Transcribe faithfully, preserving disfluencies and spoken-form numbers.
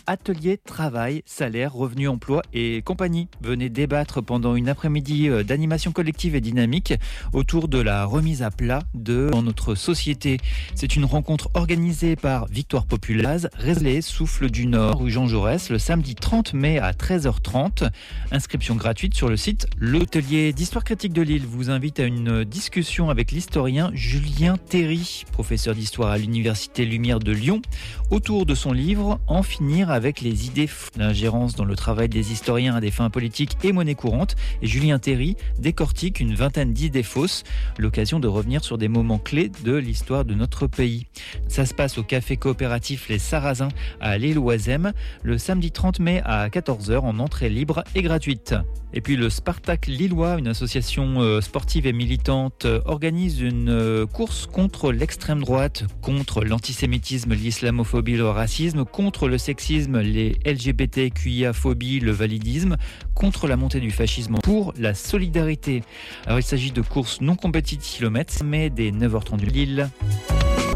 atelier, travail, salaire, revenu, emploi et compagnie. Venez débattre pendant une après-midi d'animation collective et dynamique autour de la remise à plat de dans notre société. C'est une rencontre organisée par Victoire Populaire, Réselet, Souffle du Nord, rue Jean Jaurès, le samedi trente mai à treize heures trente. Inscription gratuite sur le site. L'Atelier d'Histoire critique de Lille vous invite à une discussion avec l'historien Julien Théry, professeur d'histoire à l'Université Lumière de Lyon, autour de son livre « En finir avec les idées fous ». L'ingérence dans le travail des historiens à des fins politiques et monnaie courante. Et Julien Théry décortique une vingtaine d'idées fausses, l'occasion de revenir sur des moments clés de l'histoire de notre pays. Ça se passe au café coopératif Les Sarrasins à l'Île-Oisem, le samedi trente mai à quatorze heures en entrée libre et gratuite. Et puis le Spartak Lillois, une association sportive et militante, organise une course contre l'extrême droite, contre l'antisémitisme, l'islamophobie, le racisme, contre le sexisme, les L G B T Q I A-phobie, le validisme, contre la montée du fascisme, pour la solidarité. Alors il s'agit de courses non compétitives kilomètres, mais dès neuf heures trente de Lille.